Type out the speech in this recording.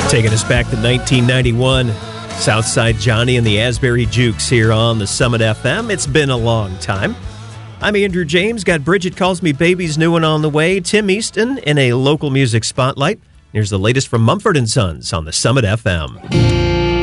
Taking us back to 1991, Southside Johnny and the Asbury Jukes here on the Summit FM. It's been a long time. I'm Andrew James. Got Bridget Calls Me Baby's new one on the way. Tim Easton in a local music spotlight. Here's the latest from Mumford & Sons on the Summit FM.